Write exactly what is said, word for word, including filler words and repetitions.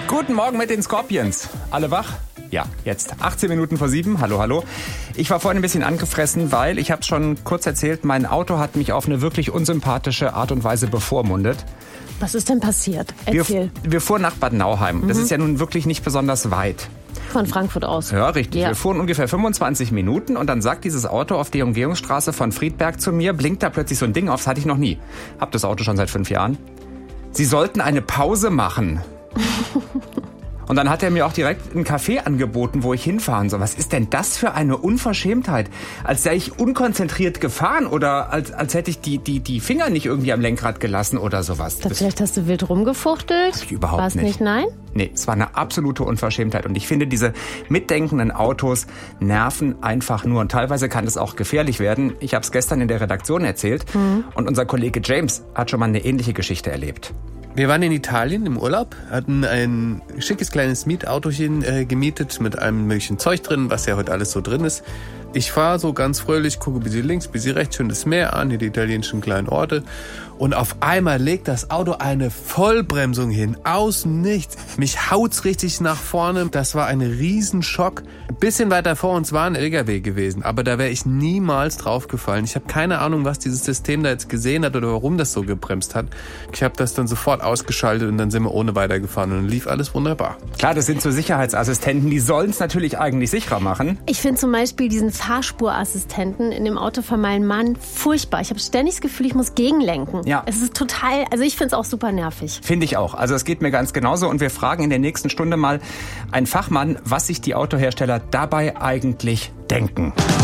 Guten Morgen mit den Scorpions. Alle wach? Ja, jetzt achtzehn Minuten vor sieben. Hallo, hallo. Ich war vorhin ein bisschen angefressen, weil, ich habe es schon kurz erzählt, mein Auto hat mich auf eine wirklich unsympathische Art und Weise bevormundet. Was ist denn passiert? Erzähl. Wir, wir fuhren nach Bad Nauheim. Mhm. Das ist ja nun wirklich nicht besonders weit. Von Frankfurt aus. Ja, richtig. Ja. Wir fuhren ungefähr fünfundzwanzig Minuten und dann sagt dieses Auto auf der Umgehungsstraße von Friedberg zu mir, blinkt da plötzlich so ein Ding auf, das hatte ich noch nie. Hab das Auto schon seit fünf Jahren. Sie sollten eine Pause machen. Und dann hat er mir auch direkt einen Café angeboten, wo ich hinfahren soll. Was ist denn das für eine Unverschämtheit? Als sei ich unkonzentriert gefahren oder als, als hätte ich die, die, die Finger nicht irgendwie am Lenkrad gelassen oder sowas. Da vielleicht hast du wild rumgefuchtelt? Überhaupt War's nicht. nicht, nein? Nee, es war eine absolute Unverschämtheit. Und ich finde, diese mitdenkenden Autos nerven einfach nur. Und teilweise kann es auch gefährlich werden. Ich habe es gestern in der Redaktion erzählt. Mhm. Und unser Kollege James hat schon mal eine ähnliche Geschichte erlebt. Wir waren in Italien im Urlaub, hatten ein schickes kleines Mietautochen äh, gemietet mit allem möglichen Zeug drin, was ja heute alles so drin ist. Ich fahre so ganz fröhlich, gucke bis links, bis rechts, schön das Meer an, hier die italienischen kleinen Orte. Und auf einmal legt das Auto eine Vollbremsung hin, aus nichts. Mich haut's richtig nach vorne. Das war ein Riesenschock. Ein bisschen weiter vor uns war ein L K W gewesen, aber da wäre ich niemals draufgefallen. Ich habe keine Ahnung, was dieses System da jetzt gesehen hat oder warum das so gebremst hat. Ich habe das dann sofort ausgeschaltet und dann sind wir ohne weitergefahren und dann lief alles wunderbar. Klar, das sind so Sicherheitsassistenten, die sollen es natürlich eigentlich sicherer machen. Ich finde zum Beispiel diesen Fahrspurassistenten in dem Auto von meinem Mann furchtbar. Ich habe ständig das Gefühl, ich muss gegenlenken. Ja. Es ist total, also ich finde es auch super nervig. Finde ich auch. Also es geht mir ganz genauso und wir fragen in der nächsten Stunde mal einen Fachmann, was sich die Autohersteller dabei eigentlich denken.